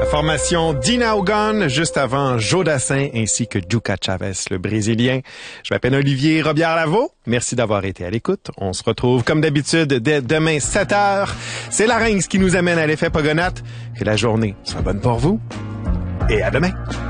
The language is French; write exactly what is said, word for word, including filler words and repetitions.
formation Dina Ogon, juste avant Joe Dassin ainsi que Juca Chavez, le Brésilien. Je m'appelle Olivier Robillard-Lavaux. Merci d'avoir été à l'écoute. On se retrouve comme d'habitude dès demain sept heures. C'est la Larynx qui nous amène à l'effet Pogonate. Que la journée soit bonne pour vous et à demain.